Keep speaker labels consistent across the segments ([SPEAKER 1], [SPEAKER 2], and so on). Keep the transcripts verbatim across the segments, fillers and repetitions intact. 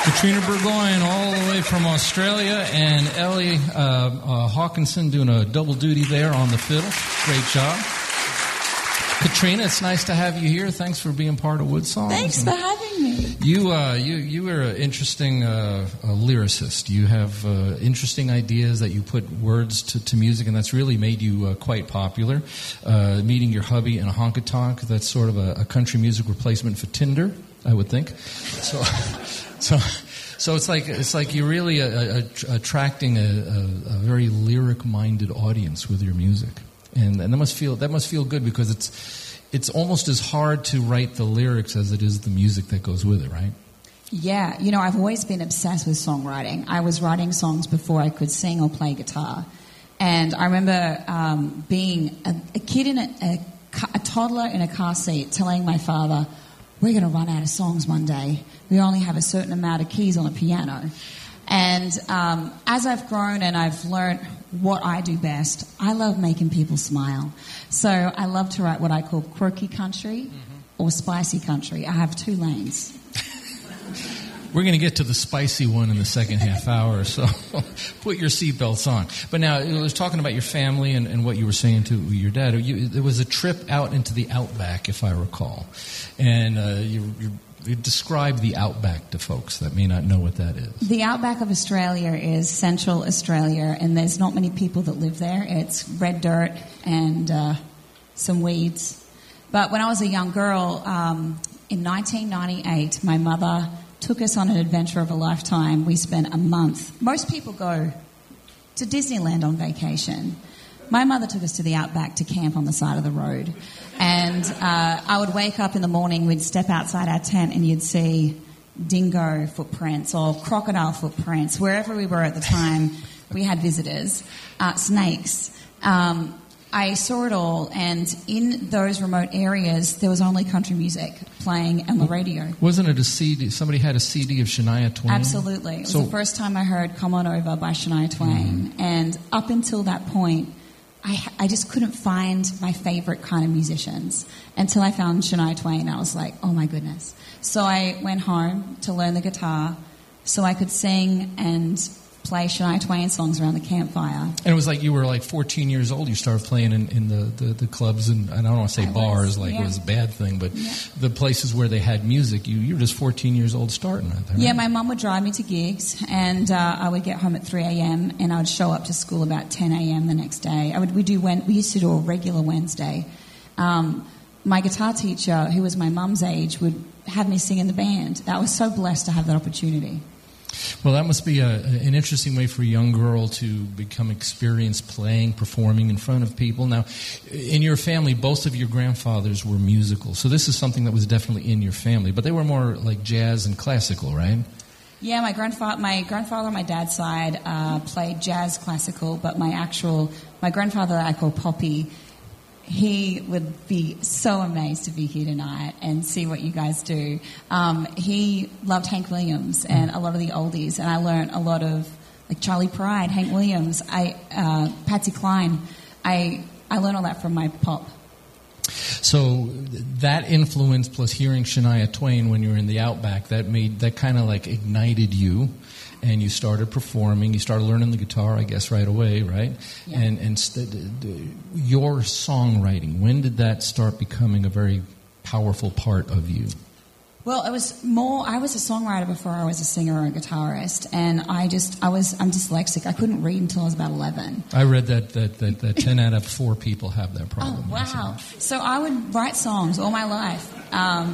[SPEAKER 1] Katrina Burgoyne all the way from Australia, and Ellie uh, uh, Hawkinson doing a double duty there on the fiddle. Great job. Katrina, it's nice to have you here. Thanks for being part of Woodsongs.
[SPEAKER 2] Thanks for having me.
[SPEAKER 1] You, uh, you, you are an interesting uh, a lyricist. You have uh, interesting ideas that you put words to, to music, and that's really made you uh, quite popular. Uh, meeting your hubby in a honky-tonk, that's sort of a, a country music replacement for Tinder, I would think. So, so, so it's like it's like you're really a, a, a, attracting a, a, a very lyric-minded audience with your music. And, and that must feel that must feel good, because it's it's almost as hard to write the lyrics as it is the music that goes with it, right?
[SPEAKER 2] Yeah, you know, I've always been obsessed with songwriting. I was writing songs before I could sing or play guitar. And I remember um, being a, a kid in a, a, a toddler in a car seat telling my father, we're going to run out of songs one day. We only have a certain amount of keys on a piano. And um, as I've grown and I've learned what I do best, I love making people smile. So I love to write what I call quirky country mm-hmm. or spicy country. I have two lanes.
[SPEAKER 1] We're going to get to the spicy one in the second half hour, so put your seatbelts on. But now, I was talking about your family and, and what you were saying to your dad. You, there was a trip out into the outback, if I recall. And uh, you, you You describe the outback to folks that may not know what that is.
[SPEAKER 2] The outback of Australia is central Australia, and there's not many people that live there. It's red dirt and uh, some weeds. But when I was a young girl, um, in nineteen ninety-eight, my mother took us on an adventure of a lifetime. We spent a month. Most people go to Disneyland on vacation. My mother took us to the outback to camp on the side of the road. And uh, I would wake up in the morning, we'd step outside our tent and you'd see dingo footprints or crocodile footprints. Wherever we were at the time, we had visitors. Uh, snakes. Um, I saw it all, and in those remote areas, there was only country music playing on the radio.
[SPEAKER 1] Wasn't it a C D? Somebody had a C D of Shania Twain?
[SPEAKER 2] Absolutely. It was
[SPEAKER 1] so,
[SPEAKER 2] the first time I heard Come On Over by Shania Twain. Mm-hmm. And up until that point, I, I just couldn't find my favorite kind of musicians until I found Shania Twain. I was like, oh my goodness. So I went home to learn the guitar so I could sing and play Shania Twain songs around the campfire.
[SPEAKER 1] And it was like you were like fourteen years old. You started playing in, in the, the, the clubs, and I don't want to say I bars was, like yeah. it was a bad thing, but yeah. the places where they had music. You, you were just fourteen years old starting, I think.
[SPEAKER 2] Yeah,
[SPEAKER 1] right?
[SPEAKER 2] my mum would drive me to gigs, and uh, I would get home at three a.m. and I would show up to school about ten a.m. the next day. I would we do when we used to do a regular Wednesday. Um, my guitar teacher, who was my mum's age, would have me sing in the band. I was so blessed to have that opportunity.
[SPEAKER 1] Well, that must be a, an interesting way for a young girl to become experienced playing, performing in front of people. Now, in your family, both of your grandfathers were musical, so this is something that was definitely in your family, but they were more like jazz and classical, right?
[SPEAKER 2] Yeah, my grandfather, my grandfather on my dad's side uh, played jazz classical, but my actual, my grandfather that I call Poppy, he would be so amazed to be here tonight and see what you guys do. Um, he loved Hank Williams and a lot of the oldies, and I learned a lot of like Charlie Pride, Hank Williams, I, uh, Patsy Cline. I I learned all that from my pop.
[SPEAKER 1] So that influence plus hearing Shania Twain when you were in the Outback, that made that kind of like ignited you. And you started performing. You started learning the guitar, I guess, right away, right?
[SPEAKER 2] Yeah.
[SPEAKER 1] And and st- your songwriting, when did that start becoming a very powerful part of you?
[SPEAKER 2] Well, it was more. I was a songwriter before I was a singer or a guitarist, and I just I was I'm dyslexic. I couldn't read until I was about eleven.
[SPEAKER 1] I read that that that, that ten out of four people have that problem.
[SPEAKER 2] Oh wow! So I would write songs all my life, um,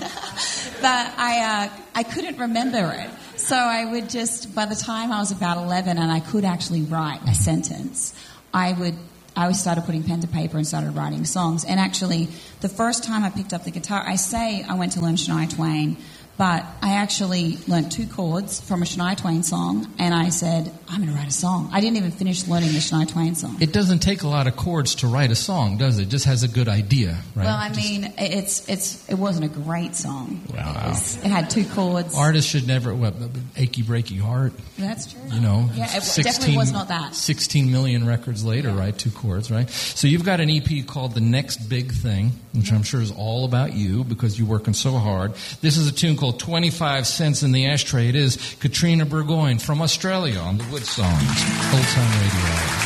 [SPEAKER 2] but I uh, I couldn't remember it. So I would just, by the time I was about eleven and I could actually write a sentence, I would, I always started putting pen to paper and started writing songs. And actually, the first time I picked up the guitar, I say I went to learn Shania Twain, but I actually learned two chords from a Shania Twain song, and I said, I'm going to write a song. I didn't even finish learning the Shania Twain song.
[SPEAKER 1] It doesn't take a lot of chords to write a song, does it? It just has a good idea, right?
[SPEAKER 2] Well, I
[SPEAKER 1] just...
[SPEAKER 2] mean, it's it's it wasn't a great song.
[SPEAKER 1] Wow.
[SPEAKER 2] It, was, it had two chords.
[SPEAKER 1] Artists should never, well, Achy Breaky Heart.
[SPEAKER 2] That's true.
[SPEAKER 1] You know,
[SPEAKER 2] yeah, it
[SPEAKER 1] sixteen,
[SPEAKER 2] definitely was not that.
[SPEAKER 1] sixteen million records later,
[SPEAKER 2] Yeah.
[SPEAKER 1] right? Two chords, right? So you've got an E P called The Next Big Thing, which I'm sure is all about you because you're working so hard. This is a tune called twenty-five cents in the Ashtray. It is Katrina Burgoyne from Australia on the Wood Songs, Old Time Radio.